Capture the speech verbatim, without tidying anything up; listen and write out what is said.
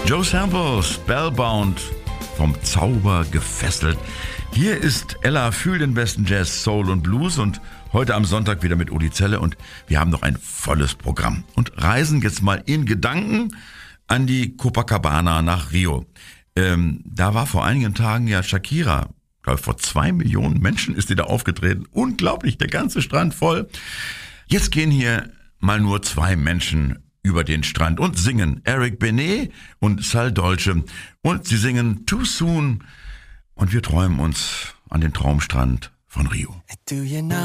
Joe Sample, Spellbound, vom Zauber gefesselt. Hier ist Ella für den besten Jazz, Soul und Blues und heute am Sonntag wieder mit Uli Zelle und wir haben noch ein volles Programm und reisen jetzt mal in Gedanken an die Copacabana nach Rio. Ähm, da war vor einigen Tagen ja Shakira, ich glaube vor zwei Millionen Menschen ist die da aufgetreten. Unglaublich, der ganze Strand voll. Jetzt gehen hier mal nur zwei Menschen über den Strand und singen. Eric Benet und Sal Dolce. Und sie singen Too Soon. Und wir träumen uns an den Traumstrand von Rio. Do you know?